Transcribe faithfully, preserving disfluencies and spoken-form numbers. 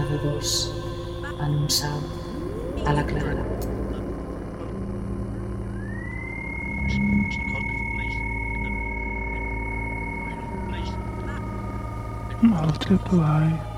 nedadors en un salt a la claredat. Multiply.